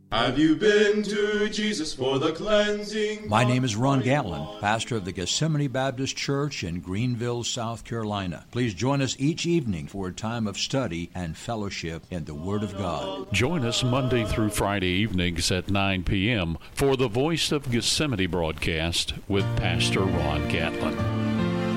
Have you been to Jesus for the cleansing? My name is Ron Gatlin, pastor of the Gethsemane Baptist Church in Greenville, South Carolina. Please join us each evening for a time of study and fellowship in the Word of God. Join us Monday through Friday evenings at 9 p.m. for the Voice of Gethsemane broadcast with Pastor Ron Gatlin.